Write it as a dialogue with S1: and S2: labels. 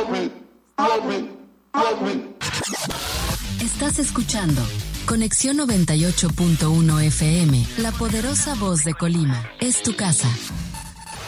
S1: Estás escuchando Conexión 98.1 FM, la poderosa voz de Colima. Es tu casa.